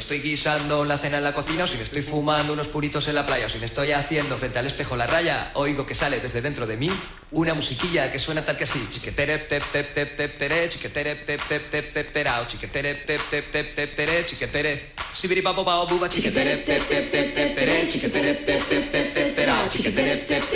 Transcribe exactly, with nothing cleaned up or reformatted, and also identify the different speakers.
Speaker 1: estoy guisando la cena en la cocina, o si me estoy fumando unos puritos en la playa, o si me estoy haciendo frente al espejo la raya, oigo que sale desde dentro de mí una musiquilla que suena tal que así. Chiquetere, tep, tep, tep, tep, tere, chiquetere, tep, tep, tep, tep, terao, chiquetere, tep, tep, tep, tep, tere, chiquetere, sibiripapo, pao, buba, chiquetere, tep, tep, tep, tep, tere, chiquetere, tep, tep, tep, tep, terao, chiquetere, tep,